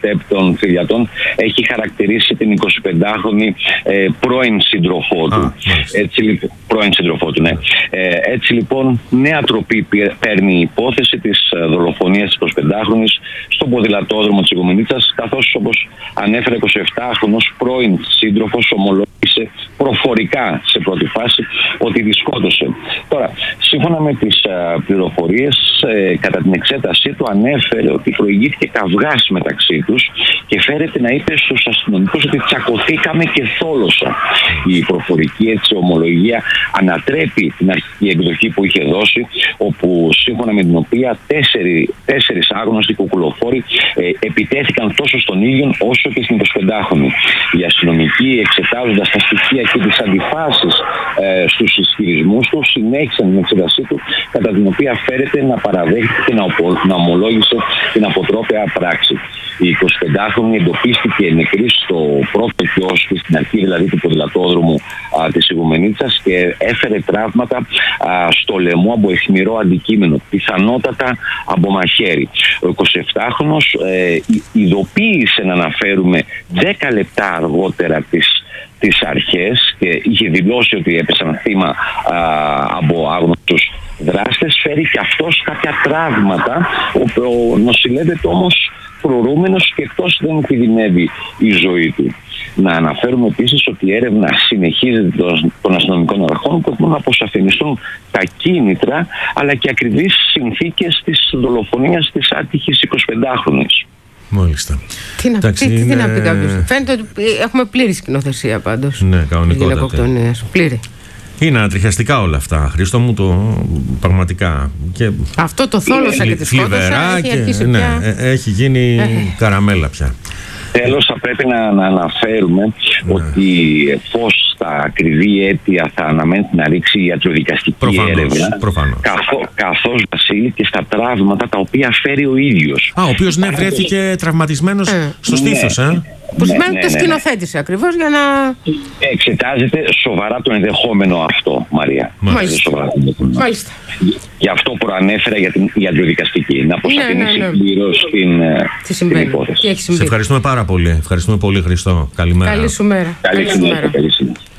ΤΕΠ των Θηριατών έχει χαρακτηρίσει την 25χρονη πρώην σύντροφό του. Πρώην σύντροφό του, ναι. Έτσι λοιπόν, νέα τροπή παίρνει η υπόθεση της δολοφονίας της 25χρονης στον ποδηλατόδρομο της Οικομενίτσας, καθώς, όπως ανέφερε, 27χρονος πρώην σύντροφος ομολόγησε προφορικά σε πρώτη φάση ότι τη σκότωσε. Τώρα, σύμφωνα με τις πληροφορίες, κατά την εξέτασή του ανέφερε ότι προηγήθηκε καυγάς μεταξύ τους και φέρεται να είπε στους αστυνομικούς ότι τσακωθήκαμε και θόλωσα. Η προφορική έτσι ομολογία ανατρέπει την αρχική εκδοχή που είχε δώσει, όπου σύμφωνα με την οποία τέσσερις άγνωστοι κουκουλοφόροι επιτέθηκαν τόσο στον ίδιο όσο και στην 25χρονη. Οι αστυνομικοί, εξετάζοντας τα στοιχεία και τις αντιφάσεις στους ισχυρισμούς του, συνέχισαν την εξέτασή του, κατά την οποία φέρεται να παραδέχεται και να ομολόγησε την αποτρόπαια πράξη. Η 25χρονη εντοπίστηκε νεκρή στο πρώτο κιόσκι, στην αρχή δηλαδή του ποδηλατόδρομου της Οικομενίτσας, και έφερε τραύματα στο λαιμό από αιχμηρό αντικείμενο, πιθανότατα από μαχαίρι. Ο 27χρονος ειδοποίησε, να αναφέρουμε, 10 λεπτά αργότερα τις αρχές και είχε δηλώσει ότι έπεσαν θύμα από άγνωστους δράστες. Φέρει και αυτός κάποια τραύματα, νοσηλεύεται όμως προωρούμενος και εκτός δεν κινδυνεύει η ζωή του. Να αναφέρουμε επίσης ότι η έρευνα συνεχίζεται των αστυνομικών αρχών, που να αποσαφινιστούν τα κίνητρα αλλά και ακριβείς συνθήκες της δολοφονίας της άτυχης 25χρονης. Μάλιστα. Τι να πει κάποιος. Φαίνεται ότι έχουμε πλήρη σκηνοθεσία πάντως. Ναι, κανονικότατα. Πλήρη. Είναι ανατριχιαστικά όλα αυτά, Χρήστο μου, πραγματικά. Και αυτό το θόλωσα και τη σκότωσα έχει γίνει καραμέλα πια. Τέλος, θα πρέπει να αναφέρουμε ότι εφόσον τα ακριβή αίτια θα αναμένει να ρίξει η ιατροδικαστική έρευνα, καθώς, Βασίλη, και στα τραύματα τα οποία φέρει ο ίδιος. Ο οποίος βρέθηκε τραυματισμένος στο στήθος. Που σημαίνει ότι το σκηνοθέτησε ακριβώς για να... Εξετάζεται σοβαρά το ενδεχόμενο αυτό, Μαρία. Μάλιστα. Γι' αυτό προανέφερα για την ιατροδικαστική. Να αποσαφηνίσει πλήρως την υπόθεση. Σε ευχαριστούμε πάρα πολύ. Ευχαριστούμε πολύ, Χριστό. Καλημέρα. Καλή σου μέρα. Καλή σου μέρα.